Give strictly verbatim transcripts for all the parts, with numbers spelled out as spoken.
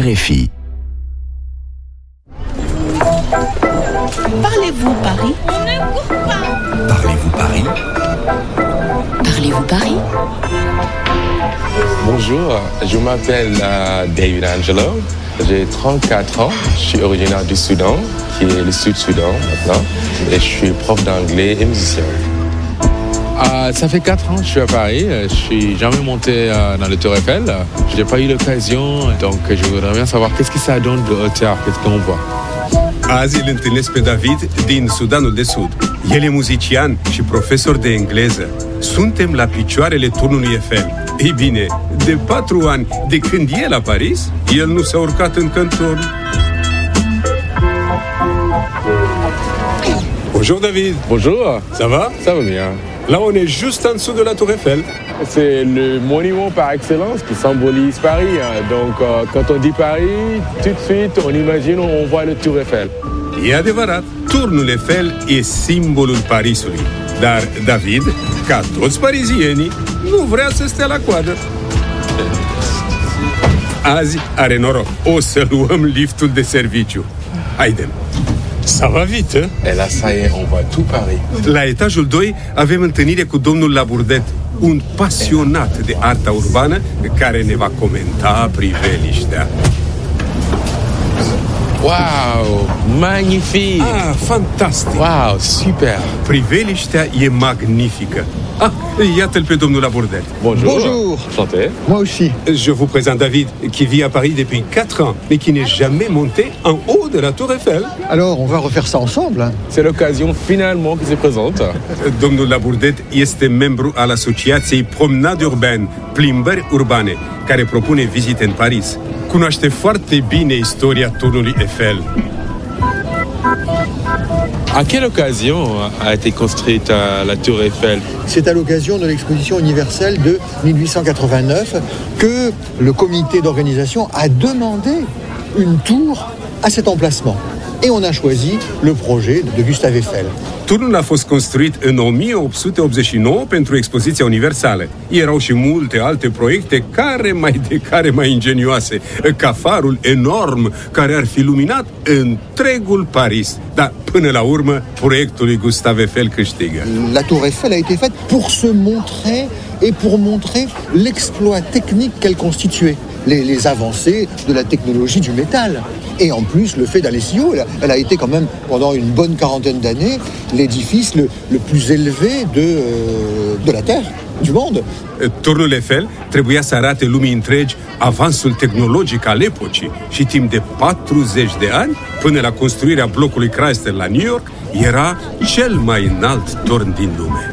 R F I. Parlez-vous Paris? On ne court pas. Parlez-vous Paris? Parlez-vous Paris? Bonjour, je m'appelle uh, David Angelo, j'ai trente-quatre ans, je suis originaire du Soudan, qui est le Sud-Soudan maintenant, et je suis prof d'anglais et musicien. Uh, ça fait quatre ans que je suis à Paris, je suis jamais monté uh, dans le Tour Eiffel, je n'ai pas eu l'occasion, donc je voudrais bien savoir qu'est-ce que ça donne de hauteur, qu'est-ce qu'on voit. Azi îl întâlnesc pe David din Sudanul de Sud. El e muzician și profesor de engleză. Suntem la picioarele turnului Eiffel. Ei bine, de patru ani de când e la Paris, el nu s-a urcat încă în turn. Bonjour David. Bonjour. Ça va? Ça va bien. Là, on est juste en dessous de la Tour Eiffel. C'est le monument par excellence qui symbolise Paris. Donc, euh, quand on dit Paris, tout de suite, on imagine, on voit le Tour Eiffel. E adevărat, turnul Eiffel e simbolul Parisului. Dar David, ca toți parizienii, nu vrea să stea la coadă. Azi are noroc. O să luăm liftul de serviciu. Haidem. Ça va vite, hein? Et là, ça y est, on voit tout Paris. La etajul doi avem întâlnire cu domnul Labourdet, un pasionat de arta urbană care ne va comenta priveliștea. Wow, magnifique! Ah, fantastic! Wow, super! Priveliștea e magnifică. Ah, iată-l pe domnul Labourdet. Bonjour! Bonjour! Enchanté! Moi aussi. Je vous présente David, qui vit à Paris depuis quatre ans, mais qui n'est jamais monté en haut de la Tour Eiffel. Alors, on va refaire ça ensemble, hein? C'est l'occasion finalement qui se présente. Domnul Labourdet este membru al asociației Promenade Urbaine, plimbări urbane, care propune vizite în Paris. Cunoaște foarte bine istoria turnului Eiffel. À quelle occasion a été construite la Tour Eiffel? C'est à l'occasion de l'exposition universelle de dix-huit cent quatre-vingt-neuf que le comité d'organisation a demandé une tour à cet emplacement. Et on a choisi le projet de Gustave Eiffel. Turnul a fost construit în o mie opt sute optzeci și nouă pentru expoziția universală. Erau și multe alte proiecte care mai de care mai ingenioase, ca farul enorm care ar fi luminat întregul Paris. Dar până la urmă, proiectul lui Gustave Eiffel câștigă. La Tour Eiffel a été faite pour se montrer et pour montrer l'exploit technique qu'elle constituait. Les, les avancées de la technologie du métal. Et en plus, le fait d'aller si haut, elle a, elle a été quand même, pendant une bonne quarantaine d'années, l'édifice le, le plus élevé de, euh, de la Terre, du monde. Turnul Eiffel trebuia să arate lumii întregi avansul tehnologic al epocii și timp de patruzeci de ani, până la construirea blocului Chrysler la New York, era cel mai înalt turn din lume.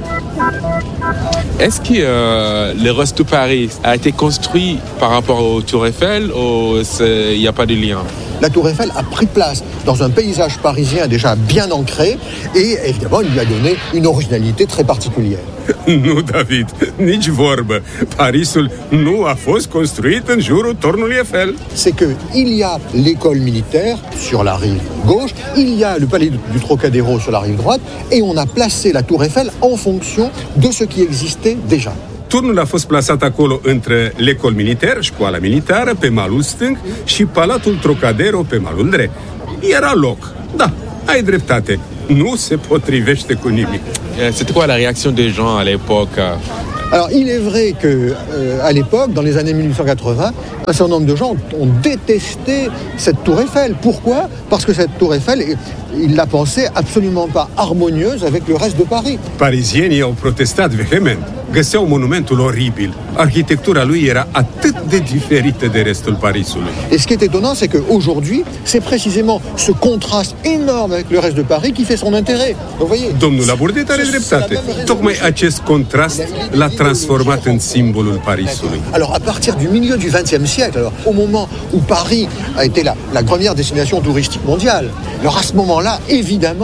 Est-ce que euh, le reste de Paris a été construit par rapport au Tour Eiffel ou il n'y a pas de lien? La Tour Eiffel a pris place dans un paysage parisien déjà bien ancré et évidemment il lui a donné une originalité très particulière. Nu, David, nici vorbă. Parisul nu a fost construit în jurul turnului Eiffel. C'est que il y a l'école militaire sur la rive gauche, il y a le palais du Trocadéro sur la rive droite et on a placé la Tour Eiffel en fonction de ce qui existait déjà. Turnul a fost plasat acolo între l'École militaire, școala militară, pe malul stâng și Palatul Trocadero pe malul drept. Era loc. Da, ai dreptate. Nu se potrivește cu nimic. C'était quoi la réaction des gens à l'époque? Alors, il est vrai que euh, à l'époque, dans les années dix-huit cent quatre-vingts, un certain nombre de gens ont détesté cette tour Eiffel. Pourquoi? Parce que cette tour Eiffel, ils la pensaient absolument pas harmonieuse avec le reste de Paris. Parizienii au protestat vehement. Găseau monumentul oribil. Arhitectura lui era atât de diferită de restul Parisului. Et ce qui est étonnant, c'est qu'aujourd'hui, c'est précisément ce contraste énorme avec le reste de Paris qui fait son intérêt. Vous voyez? Domnul Labourdet are dreptate. Tocmai acest contrast l-a transformat în simbolul Parisului. Alors, à partir du milieu du vingtième siècle, alors, au moment où Paris a été la, la première destination touristique mondiale, alors à ce moment-là, évidemment,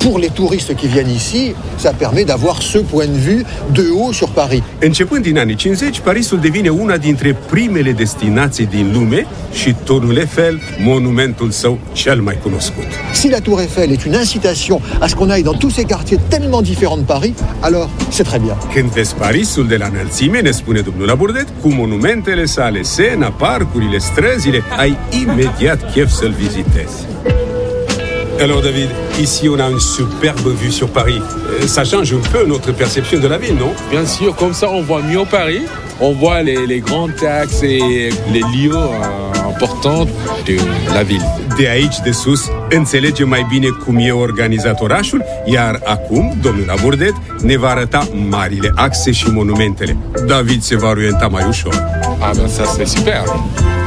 pour les touristes qui viennent ici, ça permet d'avoir ce point de vue de haut sur Paris. Începând din anii cincizeci, Parisul devine una dintre primele destinații din lume și Tornul Eiffel, monumentul său cel mai cunoscut. Si la Tour Eiffel est une incitation à ce qu'on aille dans tous ces quartiers tellement différents de Paris, alors c'est très bien. Când vezi Parisul de la înălțime, ne spune domnul Labourdet, cu monumentele sale, Sena, parcurile, străzile, ai imediat chef să-l vizitezi. Alors David, ici on a une superbe vue sur Paris. Ça change un peu notre perception de la ville, non? Bien sûr, comme ça on voit mieux Paris, on voit les, les grands axes et les lieux euh, importants de la ville. De aici, de sus, înțelegem mai bine cum e organizat orașul, iar acum, domnul Labourdet ne va arăta marile axe și monumentele. David se va orienta mai ușor. Ah ben ça c'est super.